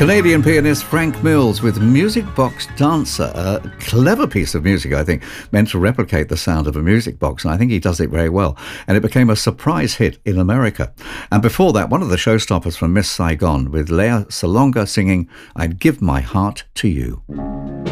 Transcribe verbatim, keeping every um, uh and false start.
Canadian pianist Frank Mills with Music Box Dancer, a clever piece of music, I think, meant to replicate the sound of a music box, and I think he does it very well. And it became a surprise hit in America. And before that, one of the showstoppers from Miss Saigon with Lea Salonga singing I'd Give My Heart to You.